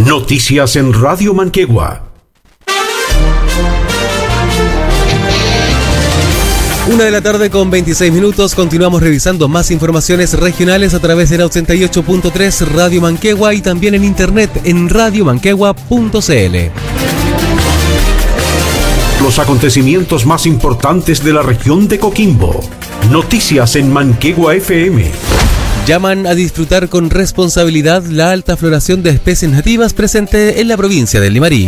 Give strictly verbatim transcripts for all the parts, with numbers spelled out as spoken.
Noticias en Radio Manquegua. Una de la tarde con veintiséis minutos, continuamos revisando más informaciones regionales a través de la ochenta y ocho punto tres Radio Manquegua y también en internet en radio manquegua punto c l. Los acontecimientos más importantes de la región de Coquimbo. Noticias en Manquegua F M. Llaman a disfrutar con responsabilidad la alta floración de especies nativas presente en la provincia del Limarí.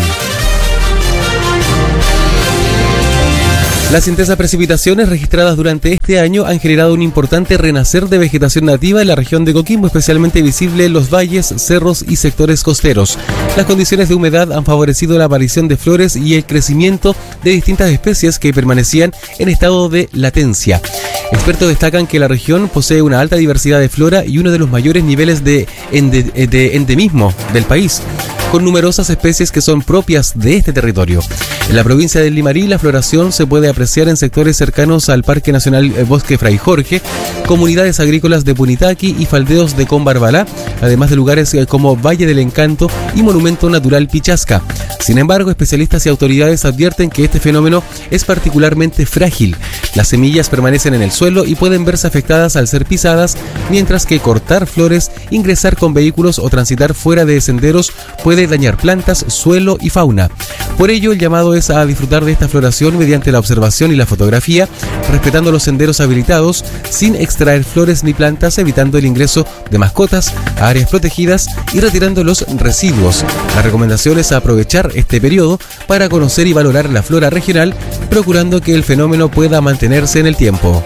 Las intensas precipitaciones registradas durante este año han generado un importante renacer de vegetación nativa en la región de Coquimbo, especialmente visible en los valles, cerros y sectores costeros. Las condiciones de humedad han favorecido la aparición de flores y el crecimiento de distintas especies que permanecían en estado de latencia. Expertos destacan que la región posee una alta diversidad de flora y uno de los mayores niveles de, ende, de endemismo del país, con numerosas especies que son propias de este territorio. En la provincia del Limarí, la floración se puede apreciar en sectores cercanos al Parque Nacional Bosque Fray Jorge, comunidades agrícolas de Punitaqui y faldeos de Combarbalá, además de lugares como Valle del Encanto y Monumento Natural Pichasca. Sin embargo, especialistas y autoridades advierten que este fenómeno es particularmente frágil. Las semillas permanecen en el suelo y pueden verse afectadas al ser pisadas, mientras que cortar flores, ingresar con vehículos o transitar fuera de senderos puede dañar plantas, suelo y fauna. Por ello, el llamado es a disfrutar de esta floración mediante la observación y la fotografía, respetando los senderos habilitados, sin extraer flores ni plantas, evitando el ingreso de mascotas a áreas protegidas y retirando los residuos. La recomendación es aprovechar este periodo para conocer y valorar la flora regional, procurando que el fenómeno pueda mantenerse en el tiempo.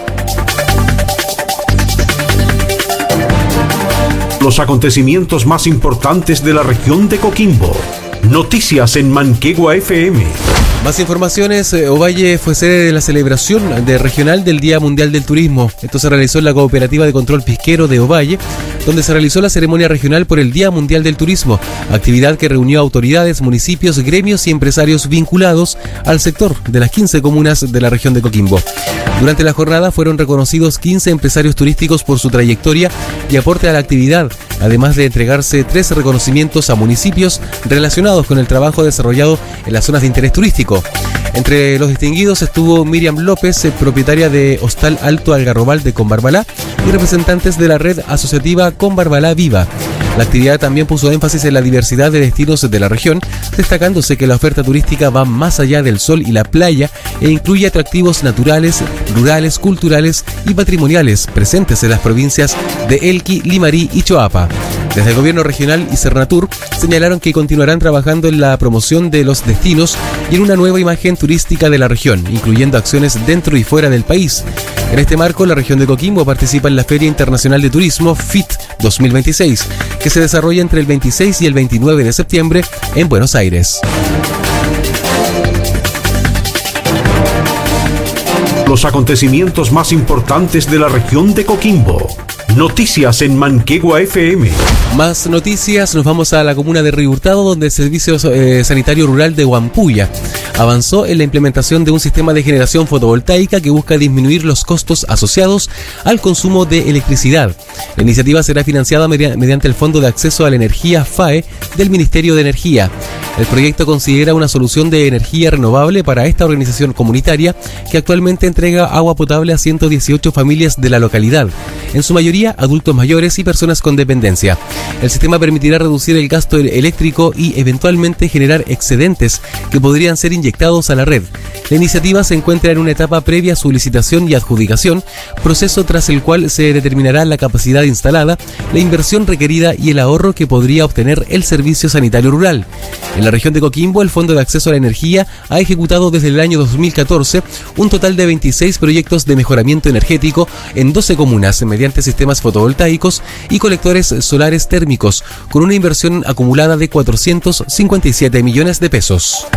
Los acontecimientos más importantes de la región de Coquimbo. Noticias en Manquegua F M. Más informaciones. Ovalle fue sede de la celebración de regional del Día Mundial del Turismo. Esto se realizó en la Cooperativa de Control Pisquero de Ovalle, donde se realizó la ceremonia regional por el Día Mundial del Turismo, actividad que reunió autoridades, municipios, gremios y empresarios vinculados al sector de las quince comunas de la región de Coquimbo. Durante la jornada fueron reconocidos quince empresarios turísticos por su trayectoria y aporte a la actividad, además de entregarse tres reconocimientos a municipios relacionados con el trabajo desarrollado en las zonas de interés turístico. Entre los distinguidos estuvo Miriam López, propietaria de Hostal Alto Algarrobal de Combarbalá, y representantes de la red asociativa Combarbalá Viva. La actividad también puso énfasis en la diversidad de destinos de la región, destacándose que la oferta turística va más allá del sol y la playa e incluye atractivos naturales, rurales, culturales y patrimoniales presentes en las provincias de Elqui, Limarí y Choapa. Desde el gobierno regional y Cernatur señalaron que continuarán trabajando en la promoción de los destinos y en una nueva imagen turística de la región, incluyendo acciones dentro y fuera del país. En este marco, la región de Coquimbo participa en la Feria Internacional de Turismo F I T dos mil veintiséis, que se desarrolla entre el veintiséis y el veintinueve de septiembre en Buenos Aires. Los acontecimientos más importantes de la región de Coquimbo. Noticias en Manquegua F M. Más noticias, nos vamos a la comuna de Río Hurtado, donde el Servicio eh, Sanitario Rural de Huampuya avanzó en la implementación de un sistema de generación fotovoltaica que busca disminuir los costos asociados al consumo de electricidad. La iniciativa será financiada mediante el Fondo de Acceso a la Energía F A E del Ministerio de Energía. El proyecto considera una solución de energía renovable para esta organización comunitaria que actualmente entrega agua potable a ciento dieciocho familias de la localidad, en su mayoría adultos mayores y personas con dependencia. El sistema permitirá reducir el gasto eléctrico y eventualmente generar excedentes que podrían ser inyectados a la red. La iniciativa se encuentra en una etapa previa a su licitación y adjudicación, proceso tras el cual se determinará la capacidad instalada, la inversión requerida y el ahorro que podría obtener el servicio sanitario rural. En la región de Coquimbo, el Fondo de Acceso a la Energía ha ejecutado desde el año dos mil catorce un total de veintiséis proyectos de mejoramiento energético en doce comunas mediante sistemas fotovoltaicos y colectores solares térmicos, con una inversión acumulada de cuatrocientos cincuenta y siete millones de pesos.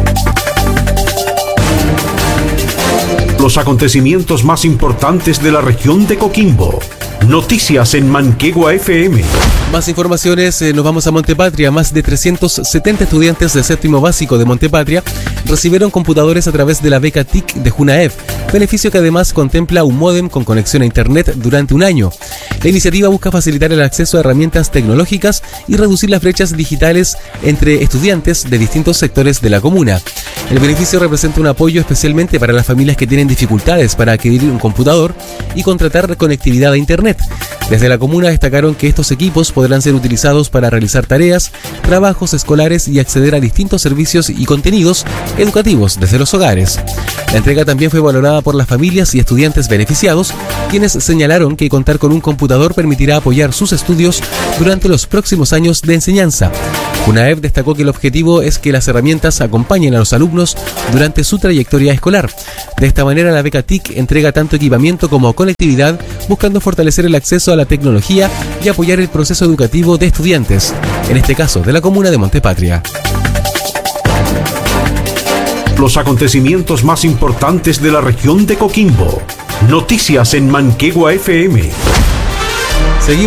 Los acontecimientos más importantes de la región de Coquimbo. Noticias en Manquegua F M. Más informaciones, eh, nos vamos a Montepatria. Más de trescientos setenta estudiantes de séptimo básico de Montepatria recibieron computadores a través de la beca T I C de Junaev, beneficio que además contempla un módem con conexión a internet durante un año. La iniciativa busca facilitar el acceso a herramientas tecnológicas y reducir las brechas digitales entre estudiantes de distintos sectores de la comuna. El beneficio representa un apoyo especialmente para las familias que tienen dificultades para adquirir un computador y contratar conectividad a internet. Desde la comuna destacaron que estos equipos podrán ser utilizados para realizar tareas, trabajos escolares y acceder a distintos servicios y contenidos educativos desde los hogares. La entrega también fue valorada por las familias y estudiantes beneficiados, quienes señalaron que contar con un computador permitirá apoyar sus estudios durante los próximos años de enseñanza. Junaev destacó que el objetivo es que las herramientas acompañen a los alumnos durante su trayectoria escolar. De esta manera, la beca T I C entrega tanto equipamiento como conectividad, buscando fortalecer el acceso a la tecnología y apoyar el proceso educativo de estudiantes, en este caso de la comuna de Montepatria. Los acontecimientos más importantes de la región de Coquimbo. Noticias en Manquegua F M.